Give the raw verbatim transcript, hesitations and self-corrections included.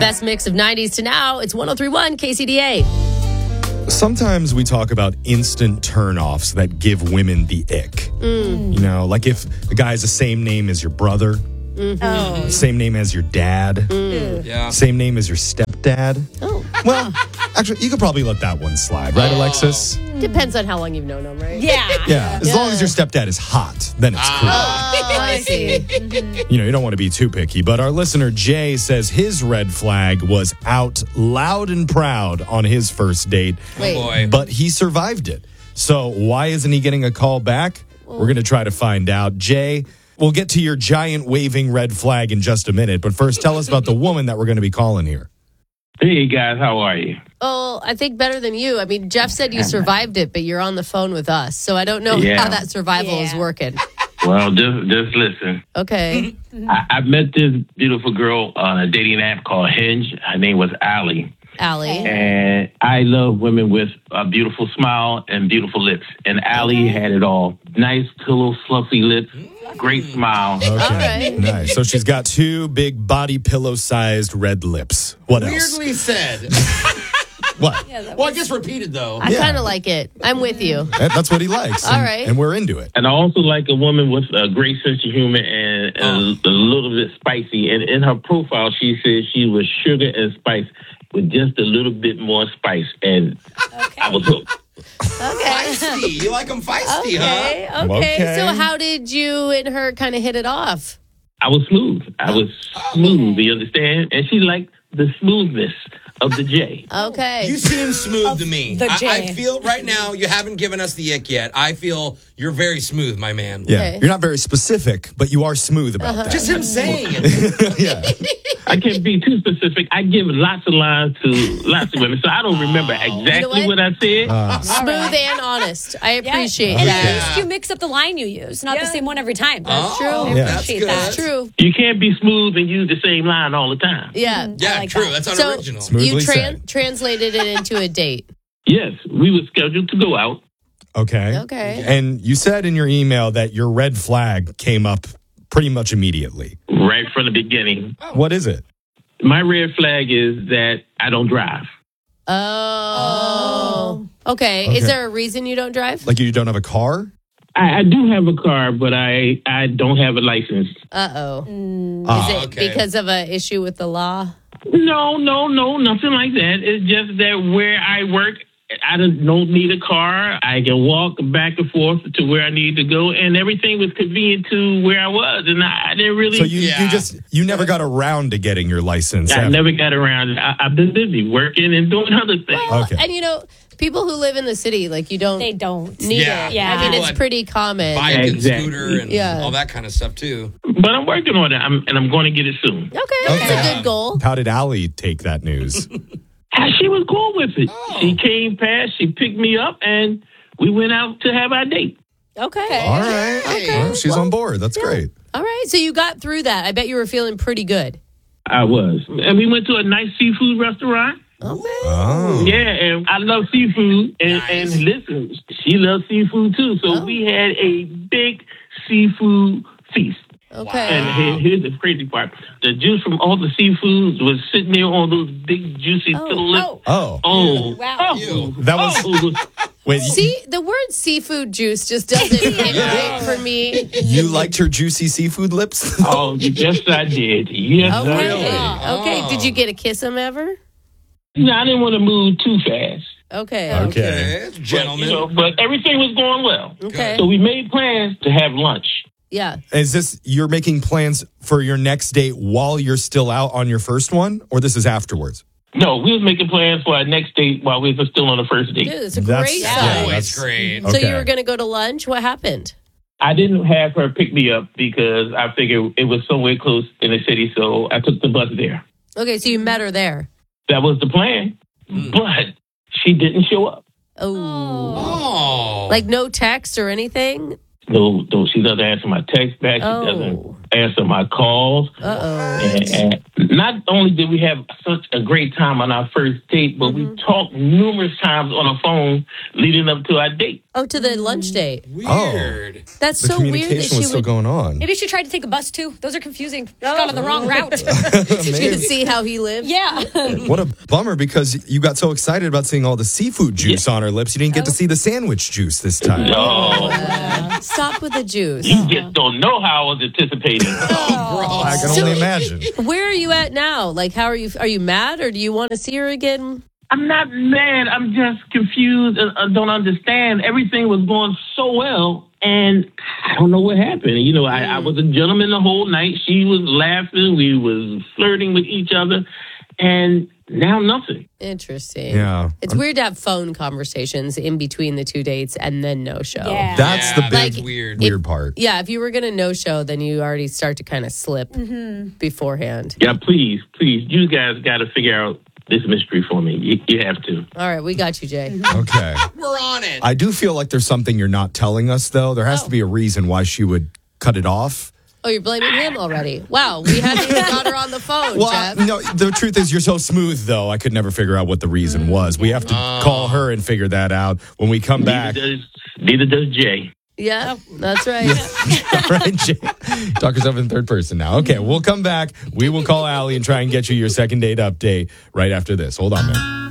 best mix of nineties to now. It's one oh three point one K C D A. Sometimes we talk about instant turnoffs that give women the ick. Mm. You know, like if the guy has the same name as your brother, Mm-hmm. Oh. same name as your dad, Mm. Yeah. same name as your stepdad. Oh. Well, actually, you could probably let that one slide, right, Alexis? Depends on how long you've known him, right? Yeah. Yeah, as long as your stepdad is hot, then it's cool. Oh, I see. You know, you don't want to be too picky, but our listener Jay says his red flag was out loud and proud on his first date, Wait. Boy. but he survived it. So why isn't he getting a call back? We're going to try to find out. Jay, we'll get to your giant waving red flag in just a minute, but first tell us about the woman that we're going to be calling here. Hey guys, how are you? Oh, I think better than you. I mean, Jeff said you survived it, but you're on the phone with us. So I don't know Yeah. how that survival is Yeah. working. Well, just just listen. Okay. I, I met this beautiful girl on a dating app called Hinge. Her name was Allie, Allie. and I love women with a beautiful smile and beautiful lips. And Allie had it all: nice, pillow, fluffy lips, great smile. Okay, right. nice. So she's got two big body pillow-sized red lips. What else? Weirdly said. What? Well, I guess repeated, though. I Yeah. kind of like it. I'm with you. That- That's what he likes. All and, right. And we're into it. And I also like a woman with a great sense of humor and a, a little bit spicy. And in her profile, she said she was sugar and spice with just a little bit more spice. And I was hooked. Okay. Feisty. You like them feisty, Okay. huh? Okay. Okay. So how did you and her kind of hit it off? I was smooth. I was smooth, you understand? And she liked the smoothness of the J. Okay. You seem smooth to me. the I, J. I feel right now you haven't given us the ick yet. I feel you're very smooth, my man. Yeah. Okay. You're not very specific, but you are smooth about that. Just him saying it. yeah. I can't be too specific. I give lots of lines to lots of women, so I don't remember exactly what? what? I said. Uh, Smooth and honest. I appreciate Okay. that. At Yeah. least you mix up the line you use, not the same one every time. That's true. Oh, Yeah. That's Appreciate good. that. That's true. You can't be smooth and use the same line all the time. Yeah. Yeah, I like true. that. That's So unoriginal. Smoothly you tran- said. translated it into a date. Yes, we were scheduled to go out. Okay. Okay. And you said in your email that your red flag came up pretty much immediately. Right from the beginning. What is it? My red flag is that I don't drive. Oh. Okay. Is Okay. there a reason you don't drive? Like you don't have a car? I, I do have a car, but I, I don't have a license. Uh oh. Ah, Is it okay. because of an issue with the law? No, no, no, nothing like that. It's just that where I work, I don't don't need a car. I can walk back and forth to where I need to go, and everything was convenient to where I was, and I, I didn't really. So you, Yeah. you just you never got around to getting your license. I after- never got around. I, I've been busy working and doing other things. Okay. And you know, people who live in the city, like you don't They don't. need Yeah. it. Yeah. I mean, People it's that pretty common. Bike and Exactly. scooter and Yeah. all that kind of stuff, too. But I'm working on it, I'm, and I'm going to get it soon. Okay, that's Okay. a good goal. How did Allie take that news? And she was cool with it. She came past, she picked me up, and we went out to have our date. Okay. All right. Okay. Well, she's on board. That's great. All right. So you got through that. I bet you were feeling pretty good. I was. And we went to a nice seafood restaurant. Okay. Oh. Yeah, and I love seafood. And, and listen, she loves seafood too. So Oh. we had a big seafood feast. Okay. And here- here's the crazy part. The juice from all the seafoods was sitting there on those big, juicy Oh, little lips. oh. Oh. Oh. Wow. Oh. Ew. That was- Oh. Wait, See, the word seafood juice just doesn't hit right for me. you liked her juicy seafood lips? Oh, yes, I did. Yes, I Okay. did. Okay. Did you get to kiss him ever? No, I didn't want to move too fast. Okay. Okay. Okay. But, Gentlemen. you know, but everything was going well. Okay. So we made plans to have lunch. Yeah. Is this you're making plans for your next date while you're still out on your first one, or this is afterwards? No, we was making plans for our next date while we were still on the first date. Dude, it's a That's- great yeah, sign. Oh, that's- it's great. So you Okay. were going to go to lunch. What happened? I didn't have her pick me up because I figured it was somewhere close in the city, so I took the bus there. Okay. So you met her there. That was the plan, but she didn't show up. Oh. Oh. Like no text or anything? No, no, she doesn't answer my text back. She Oh. doesn't answer my calls. Uh-oh. And, and not only did we have such a great time on our first date, but Mm-hmm. we talked numerous times on the phone leading up to our date. Oh, to the lunch date. Weird. That's The so weird that communication she was still would. going on. Maybe she tried to take a bus too. Those are confusing. She's gone on the wrong route. She could Maybe. see how he lived. yeah. What a bummer, because you got so excited about seeing all the seafood juice on her lips. You didn't get to see the sandwich juice this time. Oh, Stop with the juice. you just don't know how I was anticipating. I can only imagine. Where are you at now? Like, how are you? Are you mad, or do you want to see her again? I'm not mad. I'm just confused and I don't understand. Everything was going so well, and I don't know what happened. You know, I, I was a gentleman the whole night. She was laughing. We was flirting with each other, and now nothing. Interesting. Yeah. It's weird to have phone conversations in between the two dates and then no show. Yeah. That's Yeah, the big that's weird. weird part. Yeah, if you were going to no show, then you already start to kind of slip beforehand. Yeah, please, please, you guys got to figure out this mystery for me. You, you have to. All right, we got you, Jay. Okay. We're on it. I do feel like there's something you're not telling us, though. There has Oh. to be a reason why she would cut it off. Oh, you're blaming him already. Wow, we hadn't even got her on the phone, Well, Jeff. no, the truth is you're so smooth, though. I could never figure out what the reason was. We have to call her and figure that out when we come back. Neither does, neither does Jay. Yeah, that's right. All right, Jay. Talk yourself in third person now. Okay, we'll come back. We will call Allie and try and get you your second date update right after this. Hold on, man.